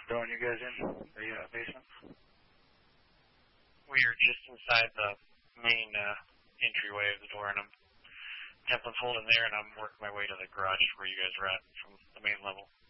throwing you guys in the basement? We are just inside the main entryway of the door, and I'm template's holding there, and I'm working my way to the garage where you guys are at from the main level.